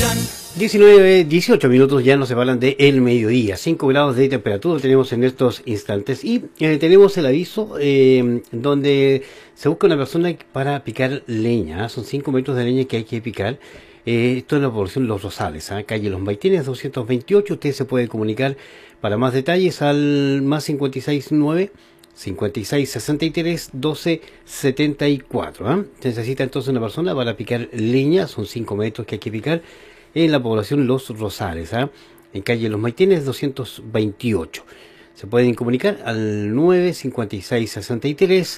18 minutos ya nos separan de el mediodía, 5 grados de temperatura tenemos en estos instantes y tenemos el aviso donde se busca una persona para picar leña, son 5 metros de leña que hay que picar. Esto es la población Los Rosales, calle Los Maitines 228, usted se puede comunicar para más detalles al más 569 5663 1274. Se necesita entonces una persona para picar leña, son 5 metros que hay que picar en la población Los Rosales, en calle Los Maitines 228. Se pueden comunicar al 95663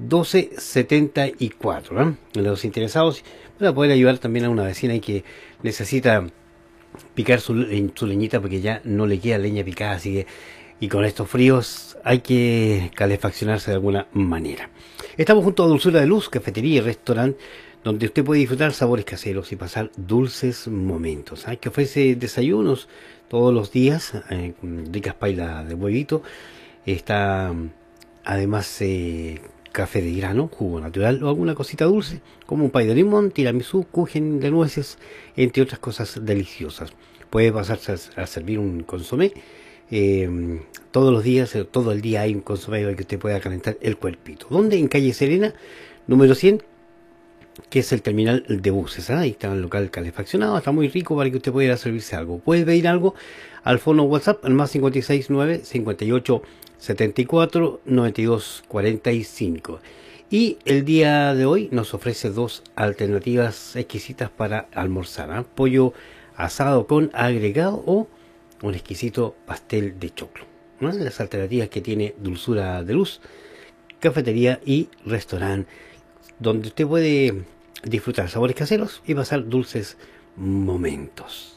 1274. Los interesados para poder ayudar también a una vecina que necesita picar su leñita porque ya no le queda leña picada, así que y con estos fríos hay que calefaccionarse de alguna manera. Estamos junto a Dulzura de Luz, cafetería y restaurante, donde usted puede disfrutar sabores caseros y pasar dulces momentos. Que ofrece desayunos todos los días, ricas pailas de huevito. Está además café de grano, jugo natural o alguna cosita dulce, como un pay de limón, tiramisú, kuchen de nueces, entre otras cosas deliciosas. Puede pasarse a servir un consomé. Todos los días, todo el día hay un consomé que usted pueda calentar el cuerpito. ¿Dónde? En calle Serena, número 100, que es el terminal de buses. Ahí está el local calefaccionado, está muy rico para que usted pueda ir a servirse algo. Puede pedir algo al fono WhatsApp, al más 569 58 74 92 45. Y el día de hoy nos ofrece dos alternativas exquisitas para almorzar. Pollo asado con agregado o un exquisito pastel de choclo. Una de las alternativas que tiene Dulzura de Luz, cafetería y restaurante, donde usted puede disfrutar sabores caseros y pasar dulces momentos.